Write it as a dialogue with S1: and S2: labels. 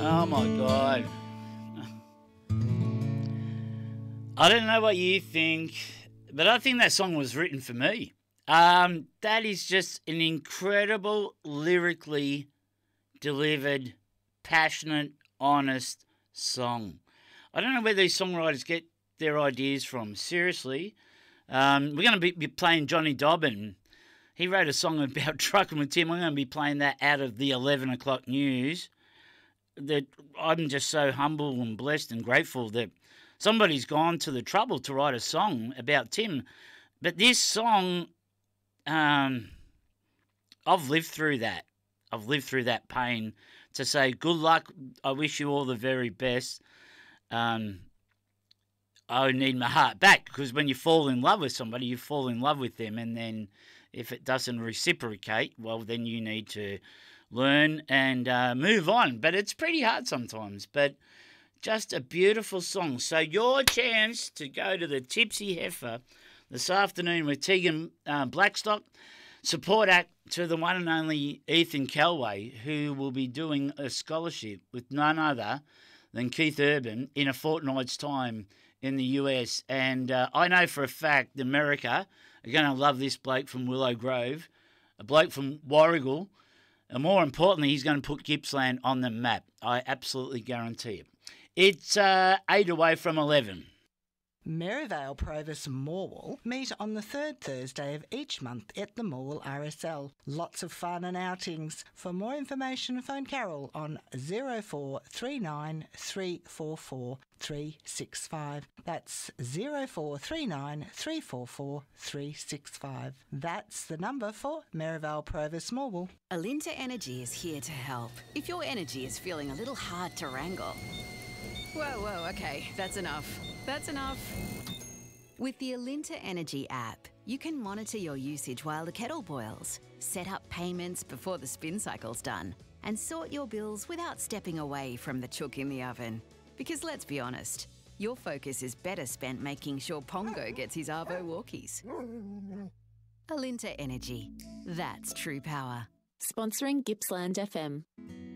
S1: Oh my God. I don't know what you think, but I think that song was written for me. That is just an incredible, lyrically delivered, passionate, honest song. I don't know where these songwriters get their ideas from. Seriously. We're going to be playing Johnny Dobbin. He wrote a song about trucking with Tim. I'm going to be playing that out of the 11 o'clock news. That I'm just so humble and blessed and grateful that somebody's gone to the trouble to write a song about Tim. But this song, I've lived through that. I've lived through that pain. To say good luck, I wish you all the very best. I need my heart back, because when you fall in love with somebody, you fall in love with them, and then if it doesn't reciprocate, well, then you need to learn and move on. But it's pretty hard sometimes, but just a beautiful song. So your chance to go to the Tipsy Heifer this afternoon with Tegan Blackstock, support act to the one and only Ethan Kelway, who will be doing a scholarship with none other than Keith Urban in a fortnight's time in the US. And I know for a fact America are going to love this bloke from Willow Grove, a bloke from Warragul, and more importantly, he's going to put Gippsland on the map. I absolutely guarantee it. It's 8 away from 11.
S2: Maryvale Provis Morwell meet on the third Thursday of each month at the Morwell RSL. Lots of fun and outings. For more information, phone Carol on 0439 344 365. That's 0439 344 365. That's the number for Maryvale Provis Morwell.
S3: Alinta Energy is here to help. If your energy is feeling a little hard to wrangle. Whoa, okay, that's enough. That's enough. With the Alinta Energy app, you can monitor your usage while the kettle boils, set up payments before the spin cycle's done, and sort your bills without stepping away from the chook in the oven. Because let's be honest, your focus is better spent making sure Pongo gets his Arvo walkies. Alinta Energy. That's true power.
S4: Sponsoring Gippsland FM.